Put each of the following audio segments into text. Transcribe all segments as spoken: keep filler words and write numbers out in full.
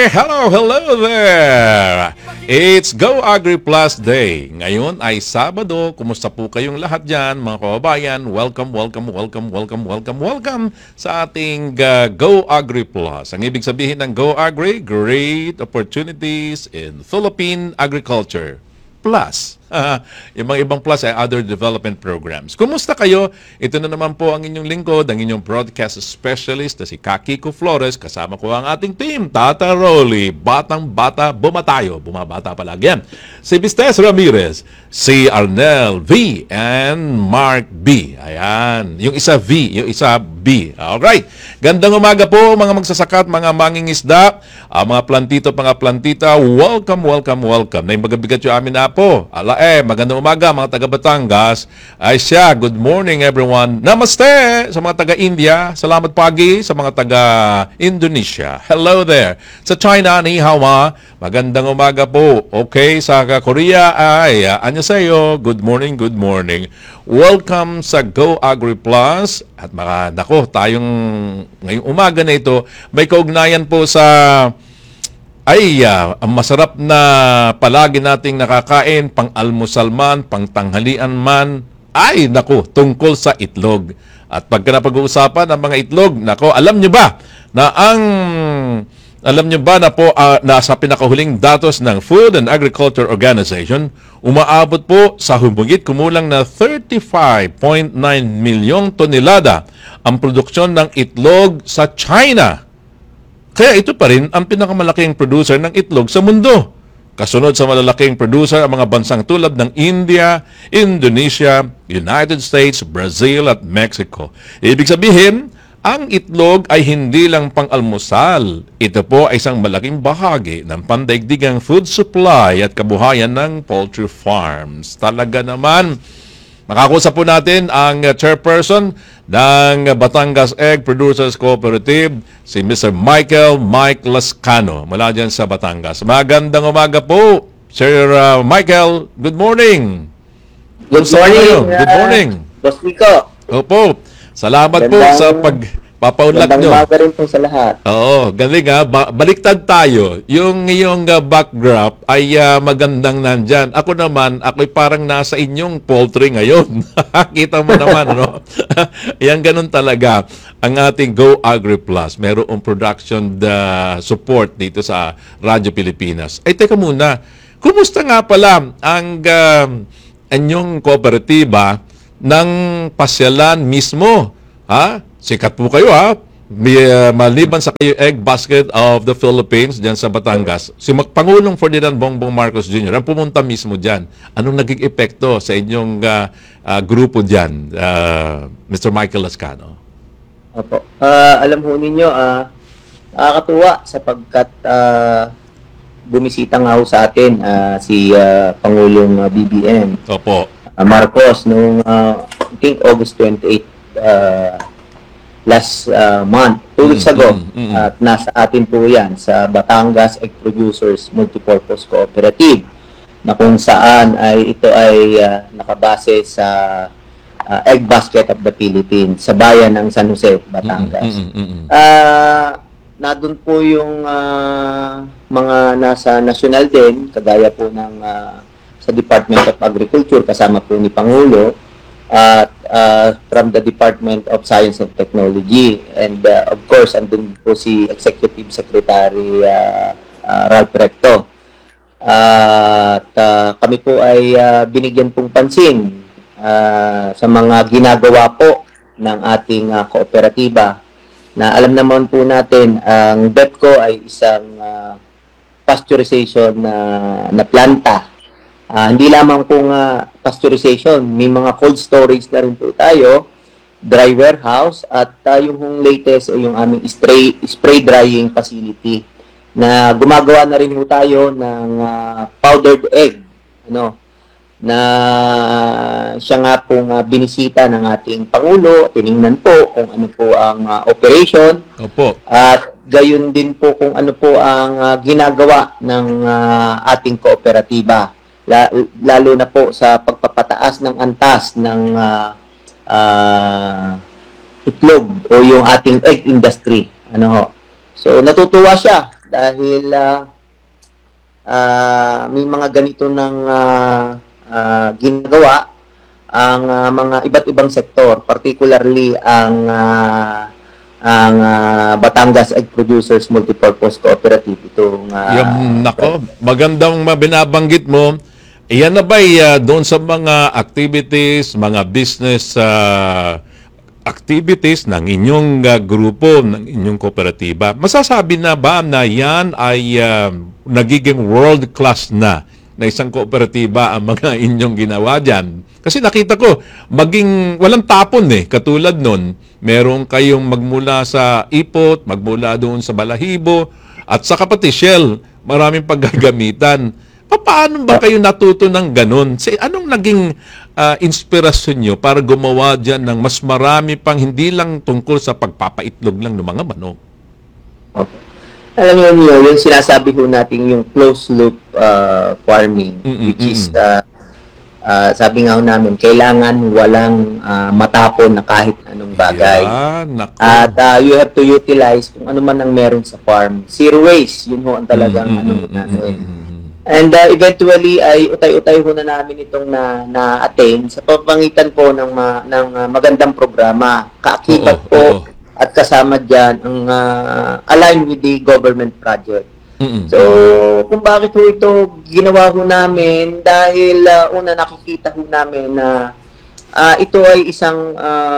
Hello, hello there! It's Go Agri Plus Day. Ngayon ay Sabado. Kumusta po kayong lahat dyan, mga kababayan? Welcome, welcome, welcome, welcome, welcome, welcome sa ating uh, Go Agri Plus. Ang ibig sabihin ng Go Agri, great opportunities in Philippine agriculture. Plus, yung mga ibang plus ay other development programs. Kumusta kayo? Ito na naman po ang inyong lingkod, ang inyong broadcast specialist na si Kakiko Flores. Kasama ko ang ating team, Tata Rolly, Batang Bata, Bumatayo. Bumabata palagi yan. Si Vistes Ramirez, si Arnel V, and Mark B. Ayan. Yung isa V, yung isa B. Alright. Gandang umaga po mga magsasakat, mga mangingisda, uh, mga plantito, mga plantita. Welcome, welcome, welcome. Na yung magabigat yung amin na po. Ala eh, magandang umaga mga taga Batangas. Ay siya, good morning everyone. Namaste sa mga taga India. Salamat pagi sa mga taga Indonesia. Hello there. Sa China, ni hao ma. Magandang umaga po. Okay, sa Korea ay uh, annyeonghaseyo. Good morning, good morning. Welcome sa Go Agri Plus. At mga nako, tayong ngayong umaga na ito, may kaugnayan po sa ay uh, ang masarap na palagi nating nakakain, pang-almusal man, pang-tanghalian man, ay nako, tungkol sa itlog. At pagka napag-uusapan ng mga itlog, nako, alam nyo ba na ang alam nyo ba na po uh, nasa pinakahuling datos ng Food and Agriculture Organization, umaabot po sa humigit kumulang na thirty-five point nine milyong tonelada ang produksyon ng itlog sa China. Kaya ito pa rin ang pinakamalaking producer ng itlog sa mundo. Kasunod sa malalaking producer ang mga bansang tulad ng India, Indonesia, United States, Brazil at Mexico. Ibig sabihin, ang itlog ay hindi lang pang-almusal. Ito po ay isang malaking bahagi ng pandaigdigang food supply at kabuhayan ng poultry farms. Talaga naman, makakusap po natin ang chairperson ng Batangas Egg Producers Cooperative, si Mister Michael Mike Lascano, mula dyan sa Batangas. Magandang umaga po, Sir uh, Michael. Good morning. Good morning. Uh, Good morning. Boss Nico. Opo. Salamat Gandang, po sa pagpapaunlak nyo. Gandang umaga rin po sa lahat. Oo, galing ha. Ba- baliktad tayo. Yung iyong uh, backdrop ay uh, magandang nandyan. Ako naman, ako'y parang nasa inyong poultry ngayon. Kita mo naman, no? Yan, ganun talaga ang ating Go Agri Plus. Merong production uh, support dito sa Radyo Pilipinas. Ay, teka muna. Kumusta nga pala ang uh, inyong kooperatiba ng pasyalan mismo? Ha? Sikat po kayo, ha? May, uh, maliban sa kayo Egg Basket of the Philippines dyan sa Batangas, si Pangulong Ferdinand Bongbong Marcos Junior ang pumunta mismo dyan. Anong naging epekto sa inyong uh, uh, grupo dyan, uh, Mister Michael Lascano? Opo. Uh, alam ho ninyo, uh, nakakatuwa sapagkat uh, bumisita nga ho sa atin uh, si uh, Pangulong uh, B B M. Opo. Uh, Marcos noong uh, I think August twenty-eighth uh, last uh, month, two weeks mm, ago. Mm, mm. At nasa atin po yan sa Batangas Egg Producers Multipurpose Cooperative, na kung saan ay ito ay uh, nakabase sa uh, Egg Basket of the Philippines sa bayan ng San Jose, Batangas. Mm, mm, mm, mm. Uh, nandun po yung uh, mga nasa national din, kagaya po ng uh, sa Department of Agriculture, kasama po ni Pangulo, at uh, from the Department of Science and Technology, and uh, of course andun po si Executive Secretary uh, uh, Ralph Recto. Uh, at uh, kami po ay uh, binigyan pong pansin uh, sa mga ginagawa po ng ating uh, kooperatiba, na alam naman po natin ang BEPCO ay isang uh, pasteurization na, na planta. Uh, hindi lamang pong uh, pasteurization, may mga cold storage na rin po tayo, dry warehouse, at uh, yung latest ay yung aming spray, spray drying facility na gumagawa na rin po tayo ng uh, powdered egg, ano, na siya nga pong uh, binisita ng ating Pangulo, tiningnan po kung ano po ang uh, operation. Opo. At gayon din po kung ano po ang uh, ginagawa ng uh, ating kooperatiba. Lalo na po sa pagpapataas ng antas ng uh, uh, itlog o yung ating egg industry. Ano ho? So natutuwa siya dahil ah, ah, may mga ganito ng ah, ah, ginagawa ang ah, mga iba't ibang sektor, particularly ang ah, ang ah, Batangas Egg Producers Multipurpose Cooperative. Itong ah, Yung, nako, magandang mabinabanggit mo. Iyan na ba uh, doon sa mga activities, mga business uh, activities ng inyong uh, grupo, ng inyong kooperatiba? Masasabi na ba na yan ay uh, nagiging world-class na na isang kooperatiba ang mga inyong ginawa dyan? Kasi nakita ko, maging walang tapon eh. Katulad nun, meron kayong magmula sa ipot, magmula doon sa balahibo, at sa pati shell, maraming paggagamitan. Paano ba kayo natuto ng ganun? Say, anong naging ah, inspirasyon nyo para gumawa dyan ng mas marami pang hindi lang tungkol sa pagpapaitlog lang ng mga manok? Okay. Alam niyo yung sinasabi ko natin yung closed loop ah, farming, Mm-mm, which is mm-mm. ah, ah, sabi nga ho namin, kailangan walang ah, matapon na kahit anong bagay. Yan, nako. At ah, you have to utilize kung ano man ang meron sa farm. Zero waste, yun ho ang talagang Mm, ano mm, mm, namin. mm, mm, mm. And uh, eventually ay utay-utay ho na namin itong na na-attain sa pamamagitan po ng ma, ng uh, magandang programa. Oo, Kaakibat po oo. at kasama diyan ang uh, align with the government project. Mm-mm. So, kung bakit ho ito ginawa ho namin dahil uh, una nakikita ho namin na uh, ito ay isang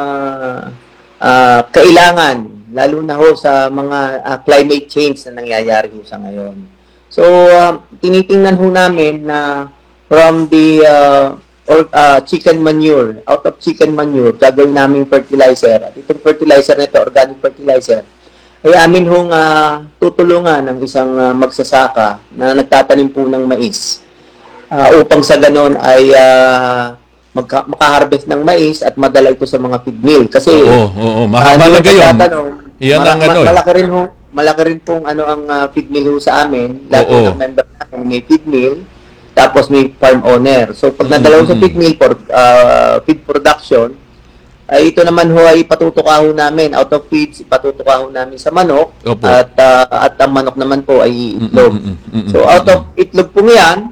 uh, uh, kailangan lalo na ho sa mga uh, climate change na nangyayari ho sa ngayon. So, uh, tinitingnan ho namin na from the uh, or, uh, chicken manure, out of chicken manure, gagawin namin fertilizer. At itong fertilizer na ito, organic fertilizer, ay amin hong uh, tutulungan ng isang uh, magsasaka na nagtatanim po ng mais uh, upang sa ganon ay uh, magka- makaharvest ng mais at madala ito sa mga feed mill. Kasi, Oo, oo, uh, mahalaga yun. nagtatanong, Yan ang mara- ano eh. malaki rin ho, malaki rin pong ano ang uh, feed mill ho sa amin, lahat Oo. ng member namin may feed mill, tapos may farm owner. So pag nadala ho sa Mm-mm. feed mill for uh, feed production, ay ito naman ho ay patutuka ho namin out of feeds, ipatutuka ho namin sa manok. Opo. At uh, at ang manok naman po ay itlog. Mm-mm, mm-mm, So out of itlog po yan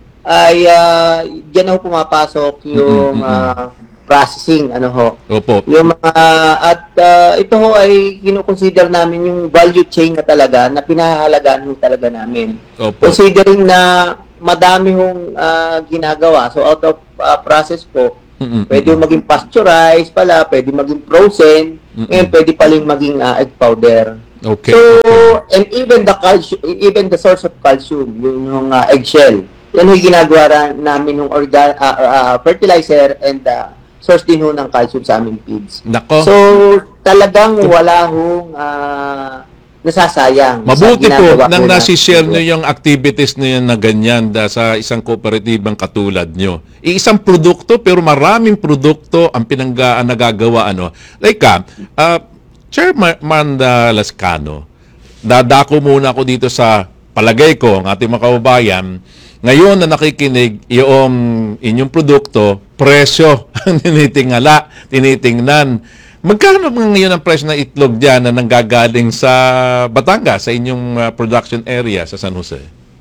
ay uh, diyan ho pumapasok yung Mm-mm, uh, processing ano ho. Opo. Yung mga at uh, ito ho ay kino-consider namin yung value chain na talaga na pinahahalagahan ho talaga namin. Opo. Considering na madami hong ah, ginagawa. So out of ah, process po, Mm-mm, pwede mm-mm. maging pasteurized pala, pwede maging frozen, Mm-mm. and pwede paling maging ah, egg powder. Okay. So, okay. and even the calcium, even the source of calcium, yung, yung uh, eggshell, yan yung ginagawa ra- namin ng orga, ah, ah, fertilizer and uh, source din ho ng calcium sa aming feeds. Nako. So, talagang wala hong ah, nasasayang. sa Mabuti po ginagawa nang po nasishare natin. nyo yung activities na yan na ganyan da, sa isang kooperatibang katulad nyo. Iisang produkto pero maraming produkto ang pinangga ang nagagawa ano. Like ka, uh, Chairman uh, Lascano, dadako muna ako dito sa palagay ko ang ating mga kababayan. Ngayon na nakikinig, yung inyong produkto, presyo ang tinitingala, tinitingnan. Magkano mga ngayon ang presyo ng itlog dyan na nanggagaling sa Batangas, sa inyong uh, production area sa San Jose?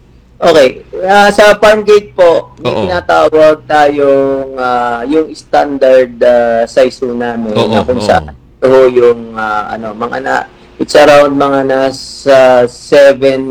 Okay. Ah, sa farm gate po, may Oo. tinatawag tayong ah, yung standard ah, size po namin Oo, na kung oo. saan ito ho yung ah, ano, mga na, it's around mga nasa seven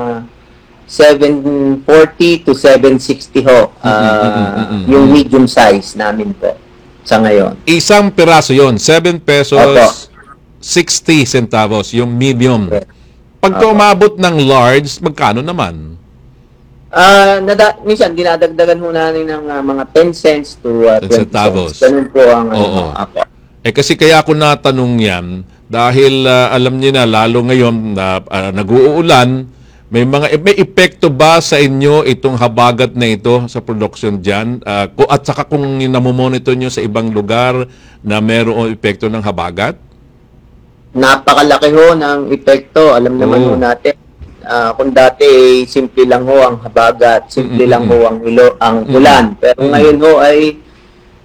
seven forty to seven sixty ho. Ah, Mm, mm, mm, mm, mm. yung medium size namin po sa ngayon. Isang piraso yon, seven pesos, Opo. sixty centavos, yung medium. Okay. Pagka Opo. umabot ng large, magkano naman? Ah, nada minsan dinadagdagan ho namin ng ah, mga ten cents to uh, ten twenty centavos. cents. Ganun po ang ano, Oo. apo. Eh kasi kaya ako natanong yan, dahil ah, alam niyo na, lalo ngayon na ah, nag-uulan, may mga may epekto ba sa inyo itong habagat na ito sa production dyan? Ah, ku- at saka kung namomonitor nyo sa ibang lugar na mayroong epekto ng habagat? Napakalaki ho ng epekto. Alam naman Oo. ho natin, ah, kung dati eh, simple lang ho ang habagat, simple Mm-mm, lang ho ang, ilo, ang Mm-mm. ulan. Pero Mm-mm. ngayon ho ay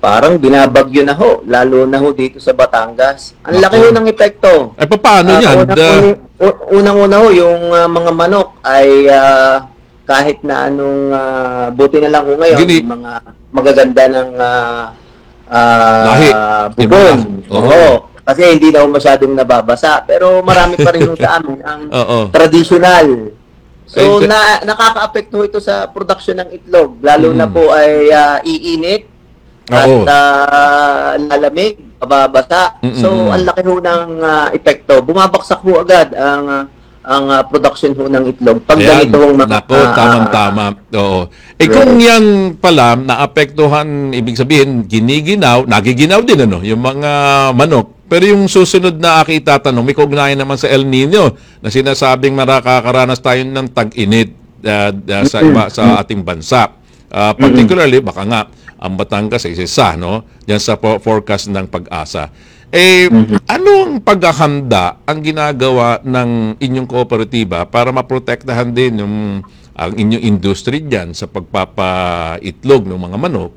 parang binabagyo na ho, lalo na ho dito sa Batangas. Ang laki Nako. ho ng epekto. Eh, paano Ah, yan? unang, Da- unang, unang-una ho, yung ah, mga manok ay ah, kahit na anong, ah, buti na lang ho ngayon, Gini- yung mga magaganda ng ah, ah, Lahi. bubon. Oo. Oo. Kasi hindi na ho masyadong nababasa. Pero marami pa rin ho sa amin ang Oo. traditional. So, Ay, na, nakaka-apekto ito sa production ng itlog. Lalo na Mm. po ay ah, iinit at Oo. ah, lalamig, mababasa. Mm-mm. So, ang laki ho ng ah, epekto. Bumabaksak ho agad ang ah, ang ah, production ho ng itlog. Pag Ayan, ganito hong mga... nako, ah, tamang-tama. Oo. Eh kung yan pala, naapektuhan, ibig sabihin, giniginaw, nagiginaw din ano, yung mga manok. Pero yung susunod na aking itatanong, may kaugnayan naman sa El Nino na sinasabing marakakaranas tayo ng tag-init ah, ah, sa iba sa ating bansa. Ah, particularly, baka nga, ang Batangas ay isa, no? Diyan sa po- forecast ng pag-asa. Eh, anong paghahanda ang ginagawa ng inyong kooperatiba para maprotektahan din yung ang inyong industry diyan sa pagpapaitlog ng mga manok?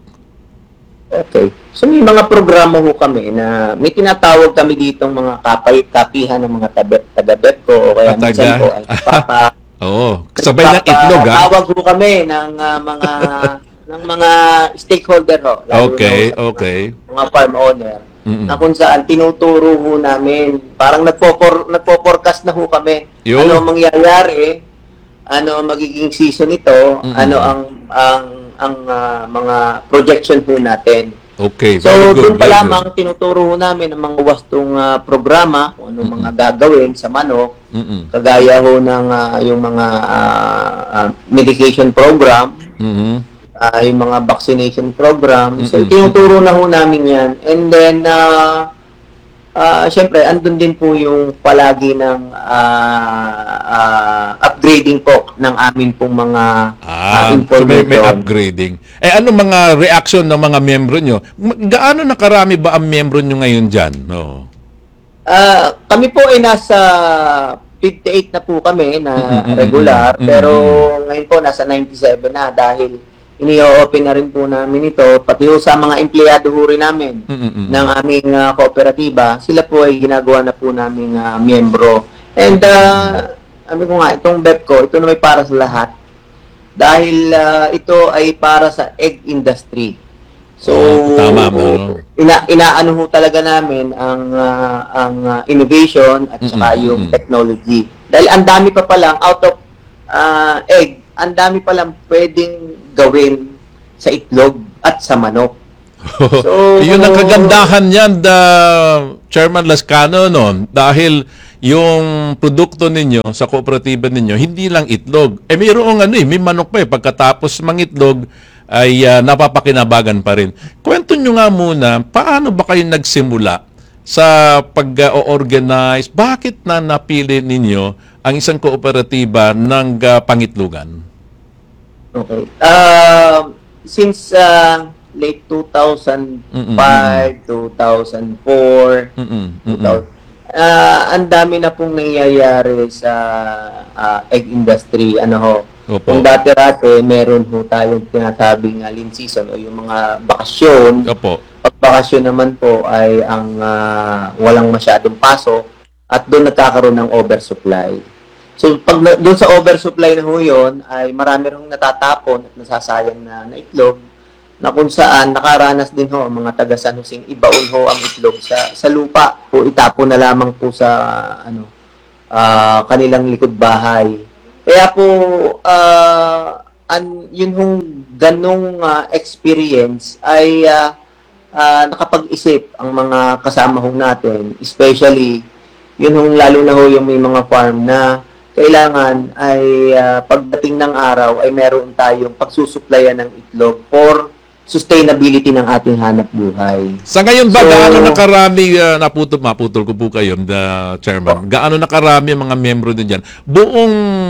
Okay. So, may mga programa ho kami na may tinatawag kami ditong mga kapay, kapihan ng mga taga- taga-Betco o kaya Ah, minsan taga- po ay papa, Oo, kasabay ng itlog, ah. Tawag ho kami ng ah, mga ng mga stakeholder ho. Lalo Okay, na ho sa okay. Mga, mga farm owner. Mm-mm. Na kung saan tinuturo ho namin. Parang nagpo-for, nagpo-forecast na ho kami. Yun. Ano ang mangyayari, ano ang magiging season nito, Mm-mm. ano ang ang ang ah, mga projection ho natin. Okay, So, very good. doon pa very lamang tinuturo ho namin ang mga wastong ah, programa, kung ano mga gagawin sa manok, good. Mm-mm. kagaya ho ng ah, yung mga ah, ah, medication program, Mhm. ah, yung mga vaccination program. So, Mm-mm. tinuturo na ho namin yan. And then, uh, uh, syempre, andun din po yung palagi ng ah, ah, upgrading po ng amin pong mga Ah, ah, so may, may information. upgrading. Eh ano mga reaction ng mga membro nyo? Ma- Gaano na karami ba ang membro nyo ngayon dyan? No. Ah, kami po ay nasa fifty-eight na po kami na Mm-mm, regular, mm-mm, pero mm-mm. ngayon po nasa ninety-seven na dahil ini-open na rin po namin ito, pati ho sa mga empleyado ho rin namin Mm-mm. ng aming ah, kooperatiba, sila po ay ginagawa na po naming ah, miyembro. And uh, sabi ko nga, itong Bepco, ito na may para sa lahat dahil ah, ito ay para sa egg industry. So, Oh, tama, no? ina inaano ho talaga namin ang ah, ang ah, innovation at saka Mm-mm, yung mm-mm. technology. Dahil ang dami pa palang out of ah, egg, ang dami palang pwedeng gawin sa itlog at sa manok. So, Yun ang kagandahan niyan, the Chairman Lascano, no? Dahil yung produkto ninyo sa kooperatiba ninyo, hindi lang itlog. Eh, mayroong ano eh, may manok pa eh. Pagkatapos mangitlog, ay ah, napapakinabagan pa rin. Kwento nyo nga muna, paano ba kayo nagsimula sa pag-organize? Bakit na napili ninyo ang isang kooperatiba ng ah, pangitlugan? Okay. Uh, since uh, late two thousand five, two thousand four, Mm-mm, two mm-mm. thousand, ah, ang dami na pong nangyayari sa ah, egg industry. Ano ho? Opo. Kung dati-dati, meron ho tayong tinatabing uh, lean season o yung mga bakasyon. Opo. Pag bakasyon naman po ay ang ah, walang masyadong pasok at doon nagkakaroon ng oversupply. So, pag na, doon sa oversupply na ho yun, ay marami rin natatapon at nasasayang na, na itlog na kung saan nakaranas din ho ang mga taga San Jose ibaon ho ang itlog sa sa lupa o itapon na lamang po sa ano ah, kanilang likod bahay. Kaya po ah, an, yun hong ganong ah, experience ay ah, ah, nakapag-isip ang mga kasama ho natin, especially yun hong lalo na ho yung may mga farm na kailangan ay ah, pagdating ng araw ay meron tayong pagsusuplayan ng itlog for sustainability ng ating hanap buhay. Sa ngayon ba, So- gaano na karami, uh, naputol, maputol ko po kayo, the chairman, gaano na karami ang mga membro din dyan? Buong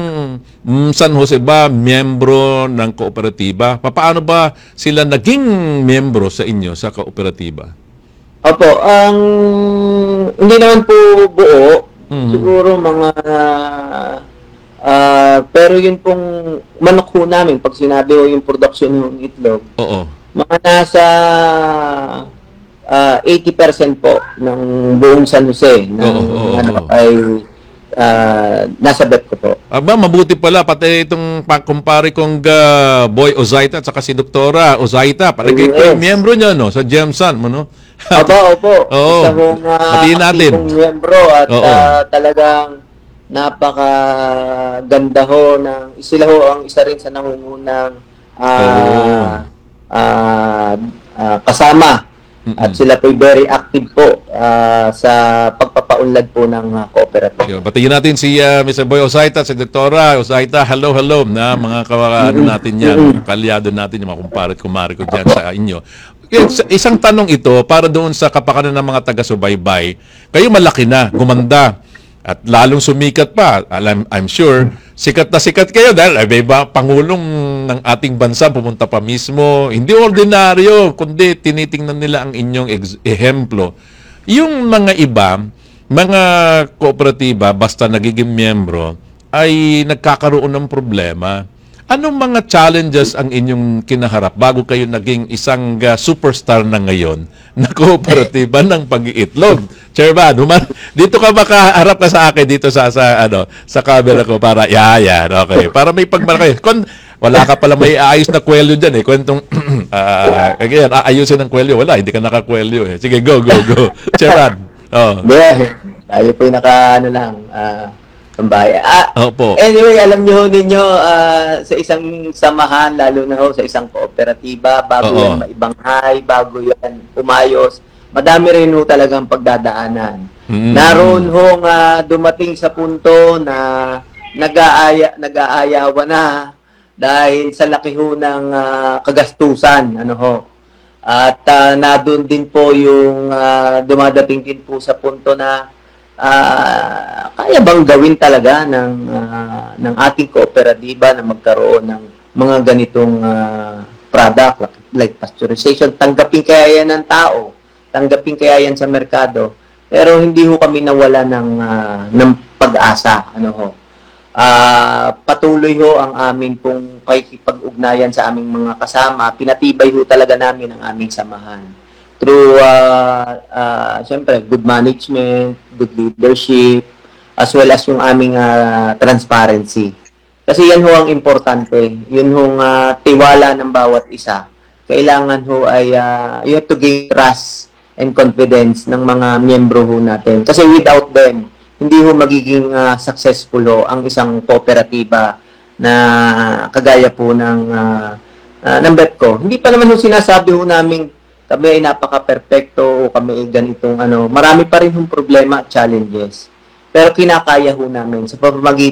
mm, San Jose ba, membro ng kooperatiba? Paano ba sila naging membro sa inyo, sa kooperatiba? Opo, ang hindi naman po buo, Mhm. siguro mga ah, pero yun pong manok ho namin, pag sinabi ho yung production ng itlog, Oo. Mga nasa ah, eighty percent po ng buong San Jose ng Oo, oo, ano oo. ay ah, nasa bet ko po. Aba, mabuti pala pati itong pagkumpare kong ah, Boy Ozaita at saka si Doktora Ozaita. Palagay ko yung Yes. miyembro niya, no? Sa Gemsan mo, no? Aba, opo. Oo. Isa kong uh, Batiin natin. aktibong miyembro at Oo. ah, talagang napakaganda ho ng sila ho ang isa rin sa nangungunang ah, ah, ah, kasama. At sila po very active po ah, sa pagpapaunlad po ng ah, cooperative. Yun, batiin natin si ah, mister Boy Ozaita, si Doktora Ozaita. Hello, hello na mga kawa, ano natin yan, mga kalyado natin, yung mga kumpare at kumare ko dyan sa inyo. Is- Isang tanong ito para doon sa kapakanan ng mga taga-subaybay. Kayo malaki na, gumanda, at lalong sumikat pa. Alam, I'm sure, sikat na sikat kayo dahil ay, may iba, Pangulong ng ating bansa pumunta pa mismo. Hindi ordinaryo, kundi tinitingnan nila ang inyong ex- ehemplo. Yung mga iba, mga kooperatiba, basta nagiging miyembro, ay nagkakaroon ng problema. Anong mga challenges ang inyong kinaharap bago kayo naging isang uh, superstar na ngayon na kooperatiba ng pag-iitlog? Chairman, human, dito ka makaharap ka sa akin dito sa sa ano sa camera ko para yeah, yan, okay. Para may pagmalaki. Kung wala ka pala may aayos na kwelyo diyan eh. Kwentong ah, uh, ganyan, aayusin ng kwelyo. Wala, hindi ka nakakwelyo eh. Sige, go, go, go. Chairman. Oh. Hindi, tayo po yung naka ano lang ah, tambaya. Ah, Opo. anyway, alam niyo ho ninyo ah, sa isang samahan, lalo na ho sa isang kooperatiba, bago Oo. yan maibanghay, bago yan umayos, madami rin ho talagang pagdadaanan. Mm. Naroon ho nga dumating sa punto na nag-aaya, nag-aayawa na dahil sa laki ho ng ah, kagastusan, ano ho. At uh, nandun din po yung ah, dumadating din po sa punto na ah, kaya bang gawin talaga ng ah, ng ating kooperatiba na magkaroon ng mga ganitong ah, product like, like pasteurization, tanggapin kaya yan ng tao, tanggapin kaya yan sa merkado, pero hindi ho kami nawala ng ah, ng pag-asa, ano ho. Ah, patuloy ho ang amin pong pakikipag-ugnayan sa aming mga kasama, pinatibay ho talaga namin ang aming samahan through, uh, uh, siyempre, good management, good leadership, as well as yung aming uh, transparency. Kasi yan ho ang importante. Yun hong uh, tiwala ng bawat isa. Kailangan ho ay, uh, you have to gain trust and confidence ng mga miyembro ho natin. Kasi without them, hindi ho magiging uh, successful ho ang isang kooperatiba na kagaya po ng, uh, uh, ng BEPCO. Hindi pa naman ho sinasabi ho namin kami ay napaka-perfecto o kami ay ganitong ano, marami pa rin yung problema at challenges. Pero kinakaya ho namin sa pamamagitan